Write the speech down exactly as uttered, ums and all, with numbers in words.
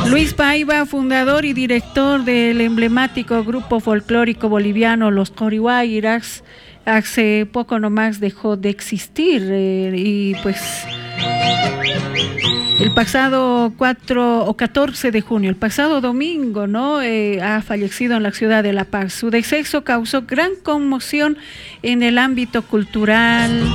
Luis Paiva, fundador y director del emblemático grupo folclórico boliviano Los Corihuayras, hace poco nomás dejó de existir eh, y pues el pasado cuatro o catorce de junio, el pasado domingo, ¿no? Eh, ha fallecido en la ciudad de La Paz. Su deceso causó gran conmoción en el ámbito cultural,